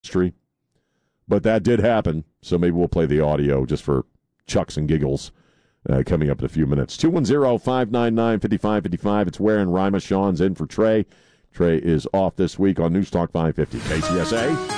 history. But that did happen, so maybe we'll play the audio just for chucks and giggles coming up in a few minutes. 210-599-5555. It's Ware and Rima. Sean's in for Trey. Trey is off this week on News Talk 550 KTSA.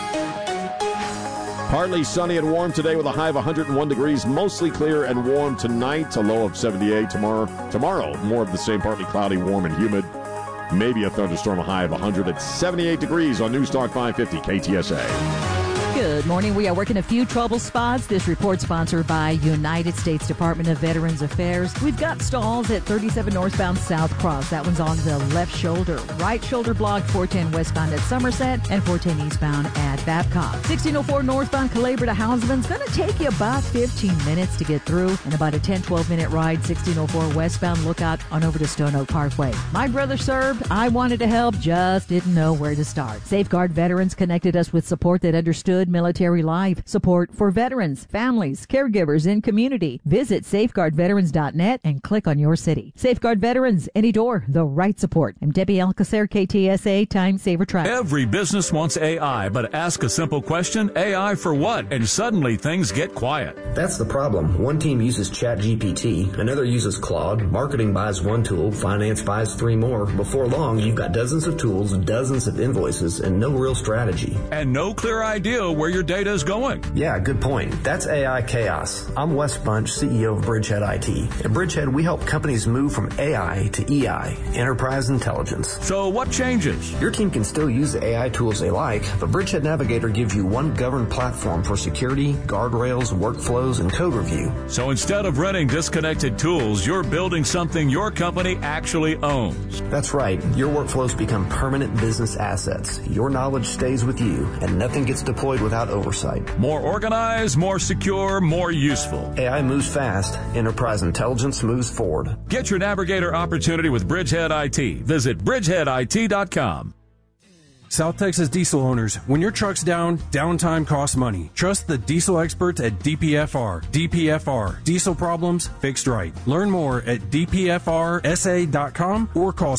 Partly sunny and warm today with a high of 101 degrees. Mostly clear and warm tonight. A low of 78 tomorrow. More of the same, partly cloudy, warm and humid. Maybe a thunderstorm, a high of 100 at 78 degrees on News Talk 550 KTSA. Good morning. We are working a few trouble spots. This report sponsored by United States Department of Veterans Affairs. We've got stalls at 37 northbound South Cross. That one's on the left shoulder. Right shoulder blocked 410 westbound at Somerset and 410 eastbound at Babcock. 1604 northbound Calabria to Houseman's going to take you about 15 minutes to get through, and about a 10-12 minute ride 1604 westbound. Look out on over to Stone Oak Parkway. My brother served. I wanted to help, just didn't know where to start. Safeguard Veterans connected us with support that understood military life. Support for veterans, families, caregivers, and community. Visit safeguardveterans.net and click on your city. Safeguard Veterans, any door, the right support. I'm Debbie Alcacer, KTSA, Time Saver Track. Every business wants AI, but ask a simple question, AI for what? And suddenly things get quiet. That's the problem. One team uses ChatGPT, another uses Claude, marketing buys one tool, finance buys 3 more. Before long, you've got dozens of tools, dozens of invoices, and no real strategy. And no clear idea where your data is going. Yeah, good point. That's AI chaos. I'm Wes Bunch, CEO of Bridgehead IT. At Bridgehead, we help companies move from AI to EI, Enterprise Intelligence. So what changes? Your team can still use the AI tools they like, but Bridgehead Navigator gives you one governed platform for security, guardrails, workflows, and code review. So instead of renting disconnected tools, you're building something your company actually owns. That's right. Your workflows become permanent business assets. Your knowledge stays with you, and nothing gets deployed without oversight. More organized, more secure, more useful. AI moves fast. Enterprise Intelligence moves forward. Get your Navigator opportunity with Bridgehead IT. Visit bridgeheadit.com. South Texas diesel owners, when your truck's down, downtime costs money. Trust the diesel experts at DPFR. DPFR. Diesel problems fixed right. Learn more at dpfrsa.com or call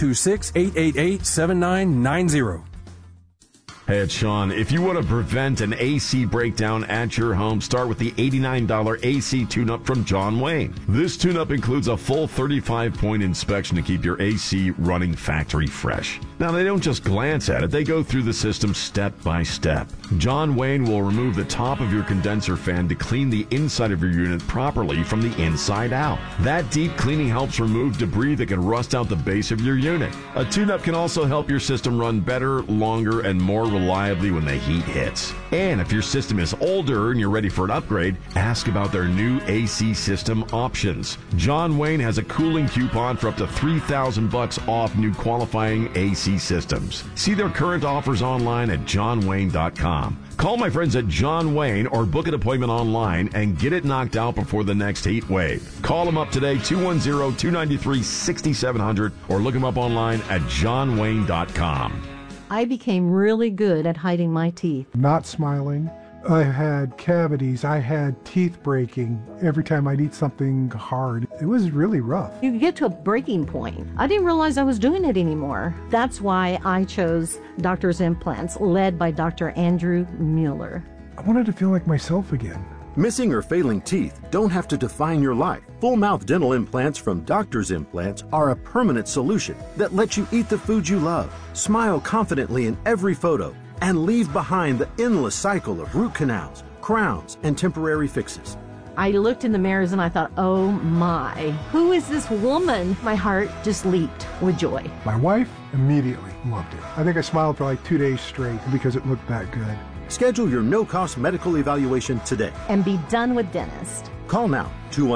726-888-7990. Hey, it's Sean. If you want to prevent an AC breakdown at your home, start with the $89 AC tune-up from John Wayne. This tune-up includes a full 35-point inspection to keep your AC running factory fresh. Now, they don't just glance at it. They go through the system step by step. John Wayne will remove the top of your condenser fan to clean the inside of your unit properly from the inside out. That deep cleaning helps remove debris that can rust out the base of your unit. A tune-up can also help your system run better, longer, and more reliably when the heat hits. And if your system is older and you're ready for an upgrade, ask about their new AC system options. John Wayne has a cooling coupon for up to $3,000 off new qualifying AC systems. See their current offers online at johnwayne.com. Call my friends at John Wayne or book an appointment online and get it knocked out before the next heat wave. Call them up today, 210-293-6700, or look them up online at johnwayne.com. I became really good at hiding my teeth. Not smiling. I had cavities. I had teeth breaking every time I'd eat something hard. It was really rough. You get to a breaking point. I didn't realize I was doing it anymore. That's why I chose Doctor's Implants, led by Dr. Andrew Mueller. I wanted to feel like myself again. Missing or failing teeth don't have to define your life. Full mouth dental implants from Doctor's Implants are a permanent solution that lets you eat the food you love, smile confidently in every photo, and leave behind the endless cycle of root canals, crowns, and temporary fixes. I looked in the mirrors and I thought, oh my, who is this woman? My heart just leaped with joy. My wife immediately loved it. I think I smiled for like 2 days straight because it looked that good. Schedule your no-cost medical evaluation today. And be done with dentist. Call now,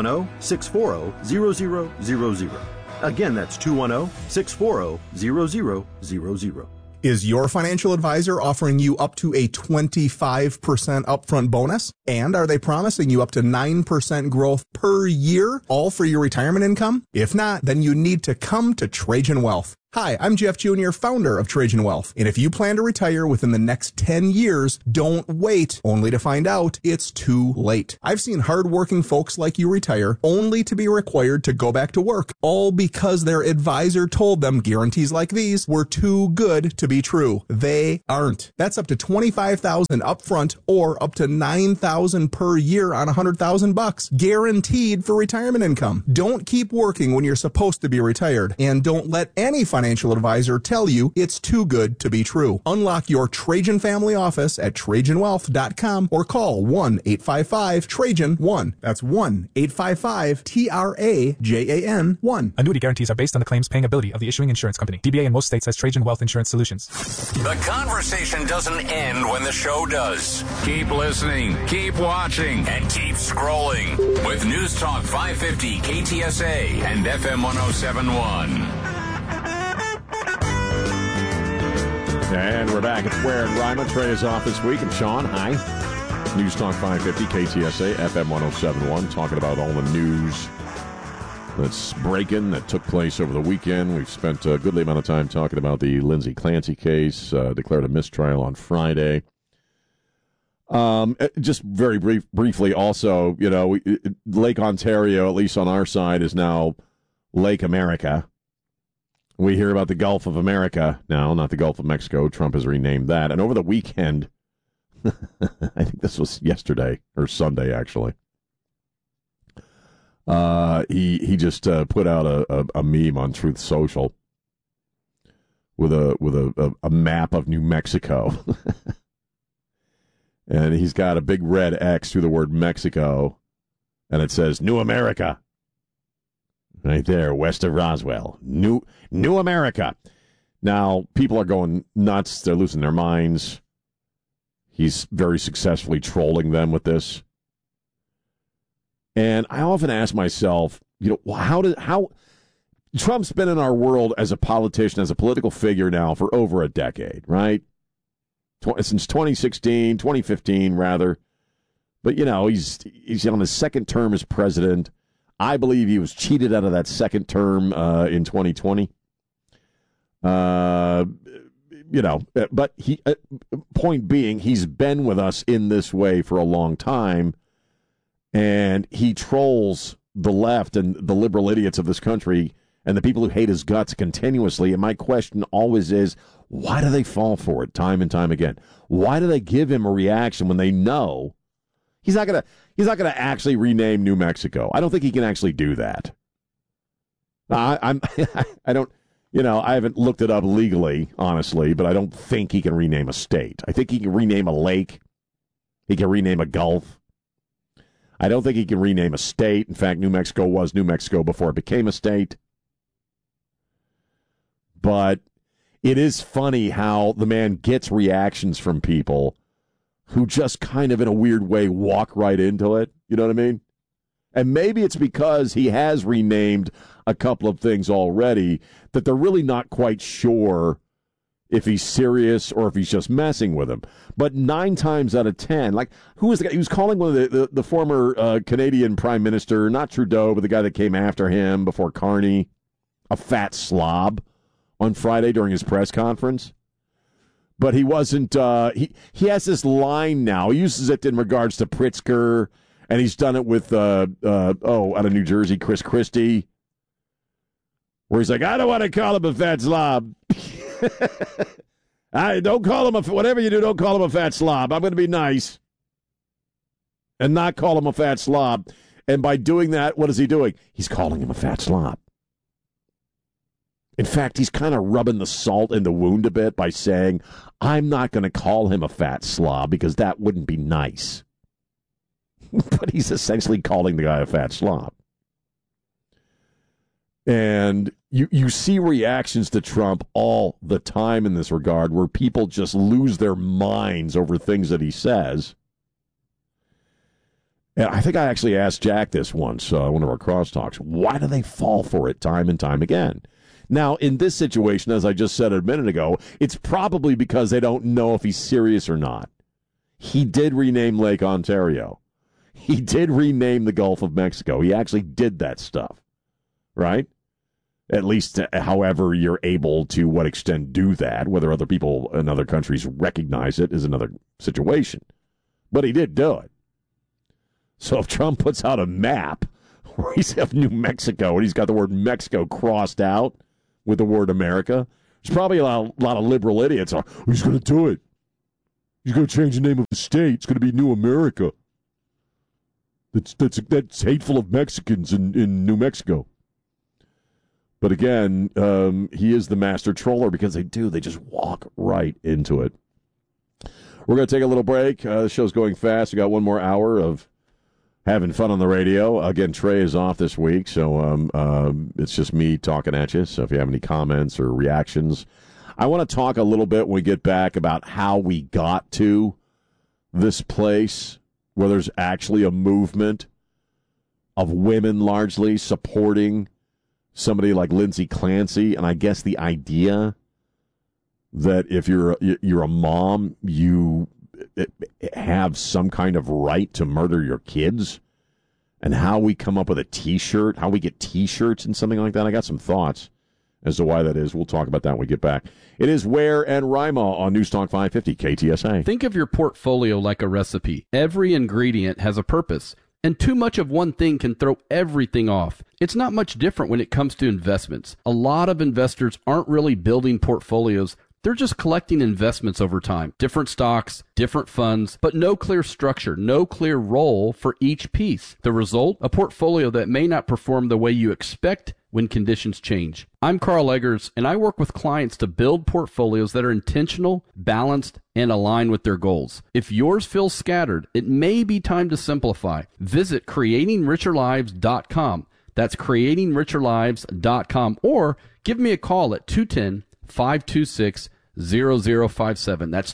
210-640-0000. Again, that's 210-640-0000. Is your financial advisor offering you up to a 25% upfront bonus? And are they promising you up to 9% growth per year, all for your retirement income? If not, then you need to come to Trajan Wealth. Hi, I'm Jeff Jr., founder of Trajan Wealth. And if you plan to retire within the next 10 years, don't wait only to find out it's too late. I've seen hardworking folks like you retire only to be required to go back to work, all because their advisor told them guarantees like these were too good to be true. They aren't. That's up to $25,000 upfront or up to $9,000 per year on $100,000, guaranteed for retirement income. Don't keep working when you're supposed to be retired, and don't let any financial advisor tell you it's too good to be true. Unlock your Trajan family office at TrajanWealth.com or call 1-855-TRAJAN-1. That's 1-855-TRAJAN-1. Annuity guarantees are based on the claims paying ability of the issuing insurance company. DBA in most states has Trajan Wealth Insurance Solutions. The conversation doesn't end when the show does. Keep listening, keep watching, and keep scrolling with News Talk 550 KTSA and FM 107.1. And we're back. It's Ware and Rima. Trey is off this week. And Sean, hi. News Talk 550, KTSA, FM 107.1, talking about all the news that's breaking, that took place over the weekend. We've spent a goodly amount of time talking about the Lindsay Clancy case, declared a mistrial on Friday. Just very briefly also, Lake Ontario, at least on our side, is now Lake America. We hear about the Gulf of America now, not the Gulf of Mexico. Trump has renamed that. And over the weekend, I think this was yesterday or Sunday, actually, he just put out a meme on Truth Social with a map of New Mexico. And he's got a big red X through the word Mexico, and it says New America. Right there, west of Roswell. New America. Now, people are going nuts. They're losing their minds. He's very successfully trolling them with this. And I often ask myself, how Trump's been in our world as a politician, as a political figure now for over a decade, right? Since 2015, rather. But, he's on his second term as president. I believe he was cheated out of that second term in 2020. But point being, he's been with us in this way for a long time, and he trolls the left and the liberal idiots of this country and the people who hate his guts continuously. And my question always is, why do they fall for it time and time again? Why do they give him a reaction when they know he's not gonna actually rename New Mexico? I don't think he can actually do that. I don't, I haven't looked it up legally, honestly, but I don't think he can rename a state. I think he can rename a lake. He can rename a gulf. I don't think he can rename a state. In fact, New Mexico was New Mexico before it became a state. But it is funny how the man gets reactions from people who just kind of in a weird way walk right into it. You know what I mean? And maybe it's because he has renamed a couple of things already that they're really not quite sure if he's serious or if he's just messing with him. But 9 times out of 10, like, who was the guy? He was calling one of the former Canadian Prime Minister, not Trudeau, but the guy that came after him before Carney, a fat slob on Friday during his press conference. But he wasn't, he has this line now. He uses it in regards to Pritzker, and he's done it with, out of New Jersey, Chris Christie, where he's like, I don't want to call him a fat slob. I don't call him whatever you do, don't call him a fat slob. I'm going to be nice and not call him a fat slob. And by doing that, what is he doing? He's calling him a fat slob. In fact, he's kind of rubbing the salt in the wound a bit by saying, I'm not going to call him a fat slob because that wouldn't be nice. But he's essentially calling the guy a fat slob. And you see reactions to Trump all the time in this regard where people just lose their minds over things that he says. And I think I actually asked Jack this once, one of our crosstalks. Why do they fall for it time and time again? Now, in this situation, as I just said a minute ago, it's probably because they don't know if he's serious or not. He did rename Lake Ontario. He did rename the Gulf of Mexico. He actually did that stuff, right? At least, however, you're able to what extent do that. Whether other people in other countries recognize it is another situation. But he did do it. So if Trump puts out a map where he's got New Mexico and he's got the word Mexico crossed out with the word America, there's probably a lot of liberal idiots. He's going to do it. He's going to change the name of the state. It's going to be New America. That's hateful of Mexicans in New Mexico. But again, he is the master troller because they just walk right into it. We're going to take a little break. The show's going fast. We got one more hour of having fun on the radio. Again, Trey is off this week, so it's just me talking at you. So if you have any comments or reactions, I want to talk a little bit when we get back about how we got to this place where there's actually a movement of women largely supporting somebody like Lindsay Clancy, and I guess the idea that if you're a mom, you have some kind of right to murder your kids, and how we come up with a T-shirt, how we get T-shirts and something like that. I got some thoughts as to why that is. We'll talk about that when we get back. It is Ware and Rima on News Talk 550 KTSA. Think of your portfolio like a recipe. Every ingredient has a purpose, and too much of one thing can throw everything off. It's not much different when it comes to investments. A lot of investors aren't really building portfolios. They're just collecting investments over time. Different stocks, different funds, but no clear structure, no clear role for each piece. The result? A portfolio that may not perform the way you expect when conditions change. I'm Carl Eggers, and I work with clients to build portfolios that are intentional, balanced, and aligned with their goals. If yours feels scattered, it may be time to simplify. Visit creatingricherlives.com. That's creatingricherlives.com, or give me a call at 210-526-0057. That's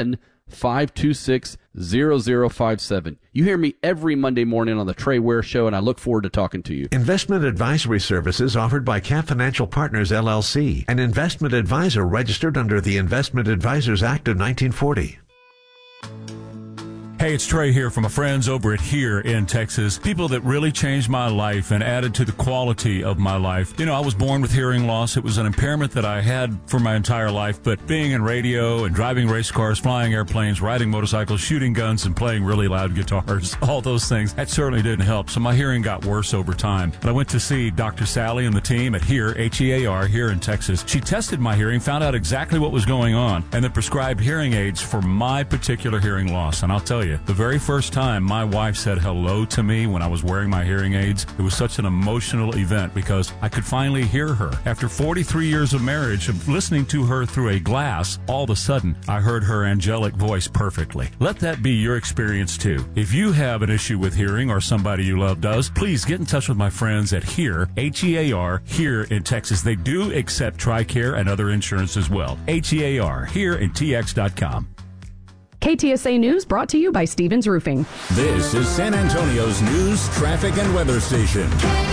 210-526-0057. You hear me every Monday morning on the Trey Ware Show, and I look forward to talking to you. Investment advisory services offered by Camp Financial Partners, LLC, an investment advisor registered under the Investment Advisors Act of 1940. Hey, it's Trey here from my friends over at Here in Texas. People that really changed my life and added to the quality of my life. You know, I was born with hearing loss. It was an impairment that I had for my entire life, but being in radio and driving race cars, flying airplanes, riding motorcycles, shooting guns, and playing really loud guitars, all those things, that certainly didn't help. So my hearing got worse over time. But I went to see Dr. Sally and the team at Here, H-E-A-R, here in Texas. She tested my hearing, found out exactly what was going on, and then prescribed hearing aids for my particular hearing loss. And I'll tell you, the very first time my wife said hello to me when I was wearing my hearing aids, it was such an emotional event because I could finally hear her. After 43 years of marriage, of listening to her through a glass, all of a sudden, I heard her angelic voice perfectly. Let that be your experience too. If you have an issue with hearing or somebody you love does, please get in touch with my friends at Here, H-E-A-R, here in Texas. They do accept TRICARE and other insurance as well. H-E-A-R, here in TX.com. KTSA News brought to you by Stevens Roofing. This is San Antonio's news, traffic, and weather station.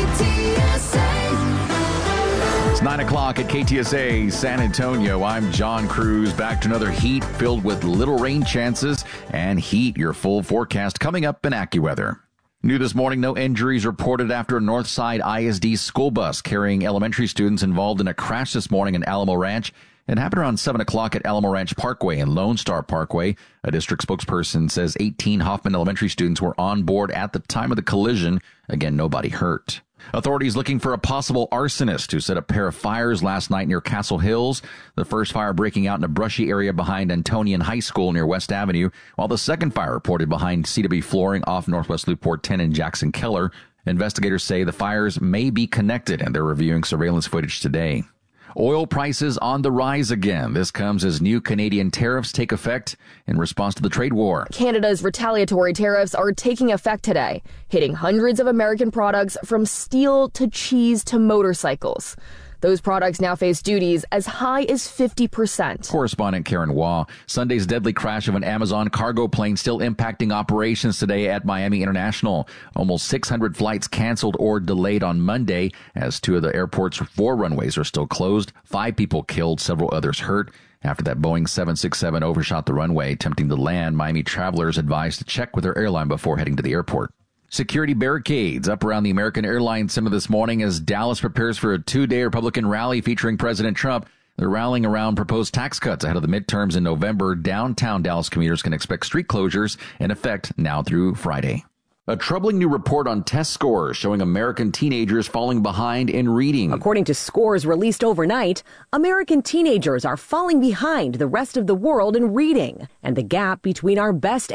KTSA. It's 9 o'clock at KTSA San Antonio. I'm John Cruz. Back to another heat filled with little rain chances and heat. Your full forecast coming up in AccuWeather. New this morning, no injuries reported after a Northside ISD school bus carrying elementary students involved in a crash this morning in Alamo Ranch. It happened around 7 o'clock at Alamo Ranch Parkway and Lone Star Parkway. A district spokesperson says 18 Hoffman Elementary students were on board at the time of the collision. Again, nobody hurt. Authorities looking for a possible arsonist who set a pair of fires last night near Castle Hills. The first fire breaking out in a brushy area behind Antonian High School near West Avenue, while the second fire reported behind CW Flooring off Northwest Loop 10 in Jackson Keller. Investigators say the fires may be connected, and they're reviewing surveillance footage today. Oil prices on the rise again. This comes as new Canadian tariffs take effect in response to the trade war. Canada's retaliatory tariffs are taking effect today, hitting hundreds of American products from steel to cheese to motorcycles. Those products now face duties as high as 50%. Correspondent Karen Waugh. Sunday's deadly crash of an Amazon cargo plane still impacting operations today at Miami International. Almost 600 flights canceled or delayed on Monday as 2 of the airport's 4 runways are still closed. 5 people killed, several others hurt. After that Boeing 767 overshot the runway, attempting to land, Miami travelers advised to check with their airline before heading to the airport. Security barricades up around the American Airlines Center this morning as Dallas prepares for a 2-day Republican rally featuring President Trump. They're rallying around proposed tax cuts ahead of the midterms in November. Downtown Dallas commuters can expect street closures in effect now through Friday. A troubling new report on test scores showing American teenagers falling behind in reading. According to scores released overnight, American teenagers are falling behind the rest of the world in reading, and the gap between our best